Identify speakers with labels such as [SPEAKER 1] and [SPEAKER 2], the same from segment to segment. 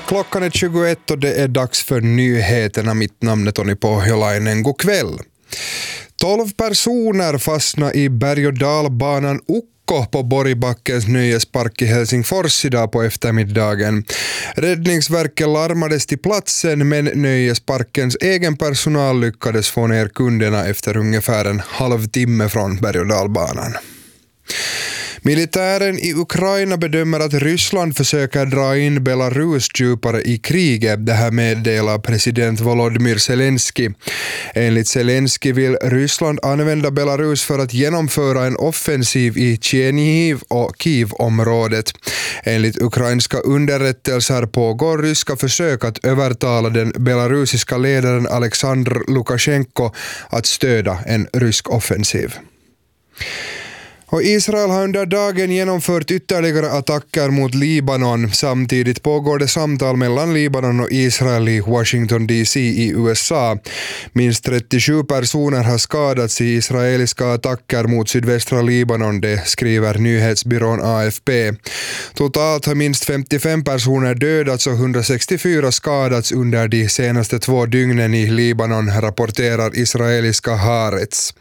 [SPEAKER 1] Klockan är 21 och det är dags för nyheterna. Mitt namn är Toni Pohjolainen. God kväll. 12 personer fastnar i berg- och dalbanan Ukko på Borgbackens nöjespark i Helsingfors idag på eftermiddagen. Räddningsverket larmades till platsen, men nöjesparkens egen personal lyckades få ner kunderna efter ungefär en halvtimme från berg- och dalbanan. Militären i Ukraina bedömer att Ryssland försöker dra in Belarus djupare i kriget. Det här meddelar president Volodymyr Zelensky. Enligt Zelensky vill Ryssland använda Belarus för att genomföra en offensiv i Chernihiv och Kiev-området. Enligt ukrainska underrättelser pågår ryska försök att övertala den belarusiska ledaren Alexander Lukasjenko att stödja en rysk offensiv. Och Israel har under dagen genomfört ytterligare attacker mot Libanon. Samtidigt pågår det samtal mellan Libanon och Israel i Washington DC i USA. Minst 37 personer har skadats i israeliska attacker mot sydvästra Libanon, det skriver nyhetsbyrån AFP. Totalt har minst 55 personer dödats och 164 skadats under de senaste 2 dygnen i Libanon, rapporterar israeliska Haaretz.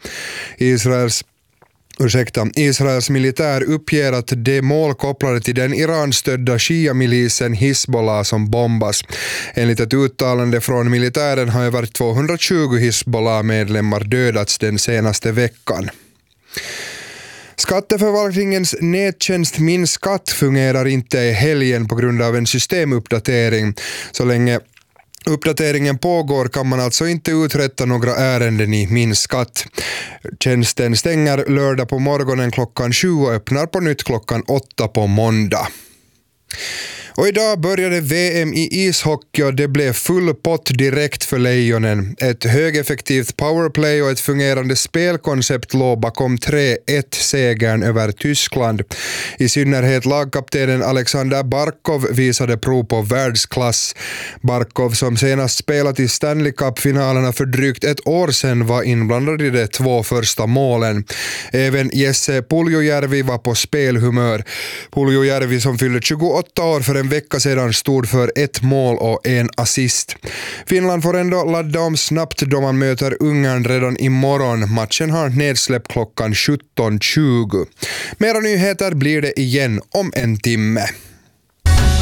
[SPEAKER 1] Israels militär uppger att det är mål kopplade till den Iran-stödda Shia-milisen Hizbollah som bombas. Enligt ett uttalande från militären har över 220 Hizbollah-medlemmar dödats den senaste veckan. Skatteförvaltningens nättjänst Min skatt fungerar inte i helgen på grund av en systemuppdatering. Så länge uppdateringen pågår kan man alltså inte uträtta några ärenden i Min skatt. Tjänsten stänger lördag på morgonen klockan 7 och öppnar på nytt klockan 8 på måndag. Och idag började VM i ishockey och det blev full pott direkt för Lejonen. Ett högeffektivt powerplay och ett fungerande spelkoncept låg bakom 3-1-segern över Tyskland. I synnerhet lagkaptenen Alexander Barkov visade prov på världsklass. Barkov, som senast spelat i Stanley Cup-finalerna för drygt ett år sedan, var inblandad i de 2 första målen. Även Jesse Puljujärvi var på spelhumör. Puljujärvi, som fyllde 28 år för en vecka sedan, stod för 1 mål och 1 assist. Finland får ändå ladda om snabbt då man möter Ungern redan imorgon. Matchen har nedsläpp klockan 17:20. Mera nyheter blir det igen om en timme.